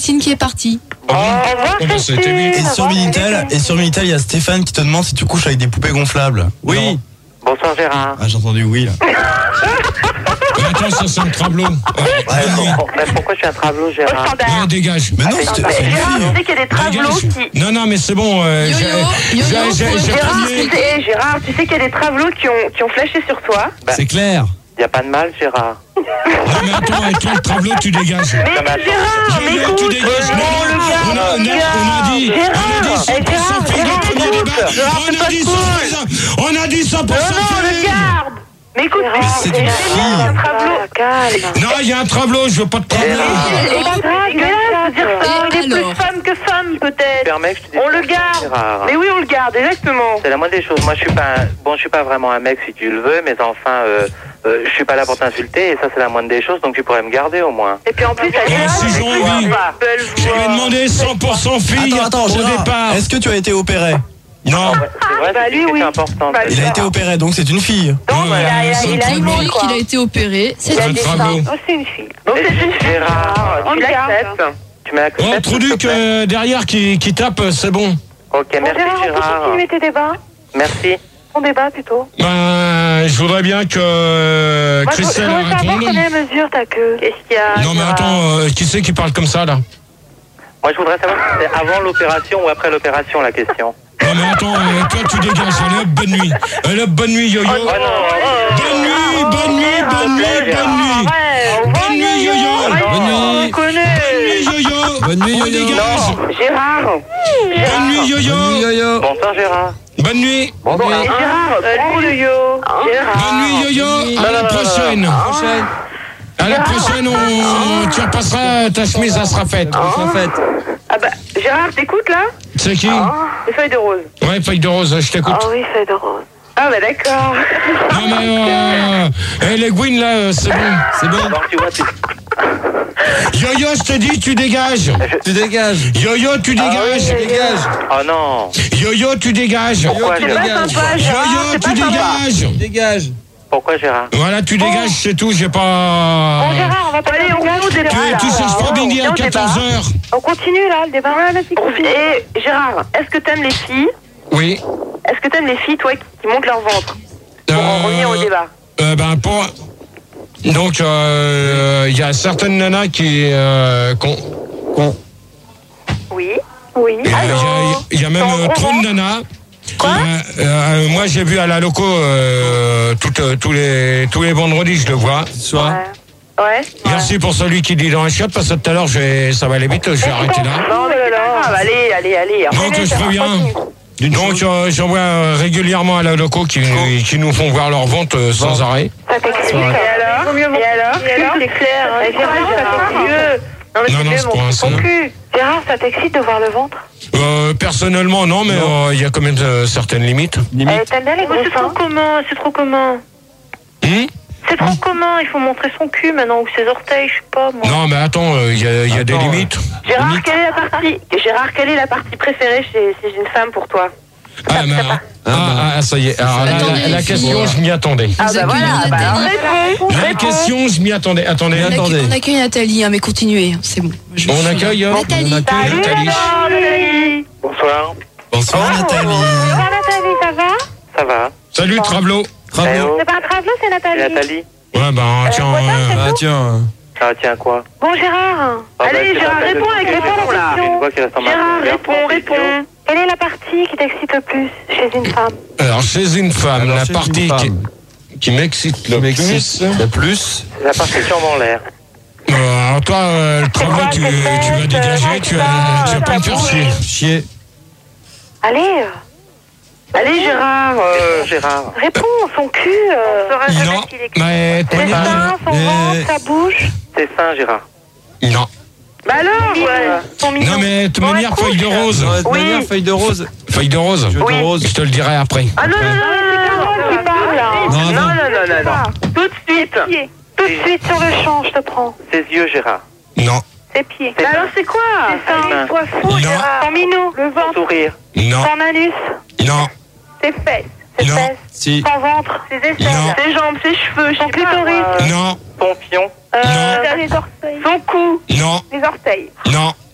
Christine qui est partie. Au revoir, Christine. Et sur Minitel, il y a Stéphane qui te demande si tu couches avec des poupées gonflables. Oui. Non. Bonsoir, Gérard. Ah, j'ai entendu oui là. Attends, ça c'est un travelot. Mais pourquoi je suis un travelot, Gérard? Dégage. Mais non, c'est une fille. Tu sais qu'il y a des travelots qui... Non, mais c'est bon. Gérard, tu sais qu'il y a des travelots qui ont flashé sur toi. C'est clair. Y a pas de mal, Gérard. Non, mais attends, avec quel travelot tu dégages? Mais Gérard, mais écoute, tu dégages. On a dit 100% filles le premier débat. On a dit 100% filles. Mais écoute, c'est une fille. un travelot. Non, il y a un travelot, je veux pas de travelot. Et pas grave, dire ça. Il est plus femme que femme, peut-être. On le garde. Mais oui, on le garde, exactement. C'est la moindre des choses. Moi, je suis pas vraiment un mec si tu le veux, mais enfin, je suis pas là pour t'insulter, et ça, c'est la moindre des choses, donc tu pourrais me garder au moins. Et puis en plus, si j'ai envie, je vais demander 100% filles Attends, au Gérard, départ. est-ce que tu as été opéré? Non. C'est vrai, lui, oui. Important. Il a été opéré, donc c'est une fille. Donc, il a une Oui, qu'il a été opéré. C'est un travelot. Oh, c'est une fille. Donc, c'est une fille. Gérard, tu l'acceptes. Tu m'acceptes. Oh, Truduc derrière qui tape, c'est bon. Ok, merci, Gérard. On peut continuer tes débats? Merci. Ton débat, plutôt. Ben, je voudrais bien que Christelle réponde. Je veux savoir combien mesure ta queue. Qu'est-ce qu'il y a? Non, mais attends, qui c'est qui parle comme ça, là? Moi, je voudrais savoir si c'est avant l'opération ou après l'opération, la question. Non, mais attends, toi, tu dégages. Allez, hop, bonne nuit. Allez, hop, bonne nuit, Yo-Yo. Bonne nuit. Bonne nuit, Yo-Yo. Bonne nuit. Yo-Yo. Bonne nuit, On Yo-Yo. dégage. Gérard. Bonne nuit, Yo-Yo. Bonsoir, Gérard. Bonne nuit. Bonsoir. Gérard, Yo-Yo. Bonne nuit, Yo-Yo. À la prochaine. À la prochaine, tu repasseras, ta chemise, ça sera faite. Ah bah, Gérard, t'écoutes là? C'est qui? Les feuilles de rose. Ouais, feuille de rose, je t'écoute. Ah oui, feuilles de rose. Ah bah d'accord. Non mais les Gwyn là, c'est bon. C'est bon. Tu vois, Yo-Yo, je te dis, tu dégages. Tu dégages. Yo-Yo, tu dégages. Oh non. Yo-Yo, tu dégages. Pourquoi, tu Gérard? dégages. Yo-Yo, tu dégages. Dégage. Pourquoi, Gérard? Voilà, tu dégages, c'est tout, j'ai pas... Bon, Gérard, on va pas aller au débat. Tu cherches pas Bindi à 14h. On continue là, le débat. Et Gérard, est-ce que t'aimes les filles? Oui. Est-ce que t'aimes les filles, toi, qui montent leur ventre? Pour en revenir au débat. Ben, pour... Donc, il y a certaines nanas qui... Oui. Oui. Il y a même trop de nanas. Quoi? Moi, j'ai vu à la loco tous les vendredis, je le vois. Soir. Ouais. Merci pour celui qui dit dans la chiotte, parce que tout à l'heure, ça va aller vite, je vais arrêter là. Non, mais là. Allez. Donc, je préviens. Donc, j'en vois régulièrement à la loco qui nous font voir leur vente sans arrêt. Ça t'excite. Et alors? C'est clair. Gérard, ça t'excite. Non, c'est pour un son. Gérard, ça t'excite de voir le ventre? Personnellement, non, mais il y a quand même certaines limites. T'aimes bien les gros seins? C'est trop comment? C'est trop comment? Il faut montrer son cul maintenant, ou ses orteils, je sais pas moi. Non, mais attends, il y a des limites. Gérard, quelle est la partie préférée chez une femme pour toi? Ça y est. Alors, la question, je m'y attendais. Ah bah voilà, La question, je m'y attendais. Attendez. On accueille Nathalie, mais continuez, c'est bon. On accueille Nathalie. Bonsoir. Bonsoir Nathalie. Bonsoir Nathalie, ça va? Ça va. Salut, Travelot. C'est pas un Travelot, c'est Nathalie. Nathalie. Ouais, ben, tiens. Ah, tiens, quoi? Bon, Gérard. Allez, Gérard, réponds avec les questions, là. Gérard, réponds. Quelle est la partie qui t'excite le plus chez une femme? Alors, chez une femme, la partie qui m'excite le plus... La partie qui tombe en l'air. Alors, toi, le Travelot, tu vas dégager, tu vas pas me faire chier. Allez, Gérard. Réponds, son cul. Non, mais... Ses seins, son ventre, sa bouche. Ses seins, Gérard. Non. Bah alors, son mignon. Non, mais de toute manière, feuille de rose. Feuille de rose. Feuille de rose. Je te le dirai après. Ah non, c'est Carole qui parle, là. Non. Tout de suite sur le champ, je te prends. Ses yeux, Gérard. Non. Ses pieds. Mais alors, c'est quoi? Ses seins. Toi fou, Gérard. Son minou. Le ventre. Son sourire. Non. Son anus. Non. Ses fesses. Ses Non. fesses. Si. Son ventre. Ses aisselles. Non. Ses jambes, ses cheveux. Son clitoris. Non. Son pion. Non. Les orteils. Son cou. Non. Les orteils. Non.